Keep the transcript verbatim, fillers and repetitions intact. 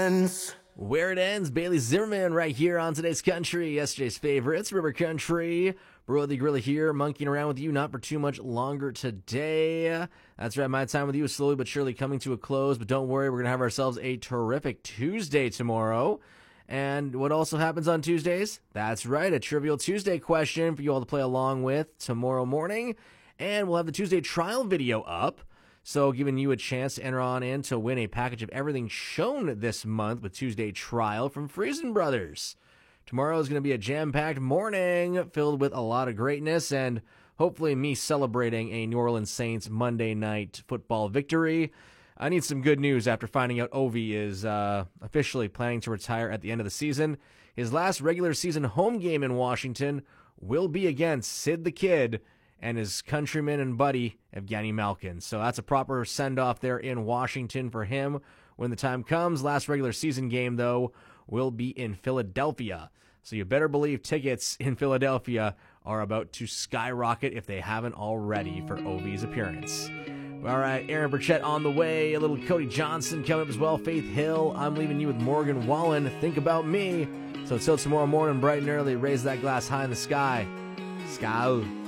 ends. Where it ends, Bailey Zimmerman right here on Today's Country, yesterday's favorites, River Country. Brody Gorilla here, monkeying around with you, not for too much longer today. That's right, my time with you is slowly but surely coming to a close, but don't worry, we're going to have ourselves a terrific Tuesday tomorrow. And what also happens on Tuesdays? That's right, a Trivial Tuesday question for you all to play along with tomorrow morning. And we'll have the Tuesday trial video up. So giving you a chance to enter on in to win a package of everything shown this month with Tuesday Trial from Friesen Brothers. Tomorrow is going to be a jam-packed morning filled with a lot of greatness and hopefully me celebrating a New Orleans Saints Monday night football victory. I need some good news after finding out Ovi is uh, officially planning to retire at the end of the season. His last regular season home game in Washington will be against Sid the Kid and his countryman and buddy, Evgeny Malkin. So that's a proper send-off there in Washington for him when the time comes. Last regular season game, though, will be in Philadelphia. So you better believe tickets in Philadelphia are about to skyrocket if they haven't already for Ovi's appearance. All right, Aaron Burchett on the way. A little Cody Johnson coming up as well. Faith Hill. I'm leaving you with Morgan Wallen. Think about me. So until tomorrow morning, bright and early, raise that glass high in the sky. Sky.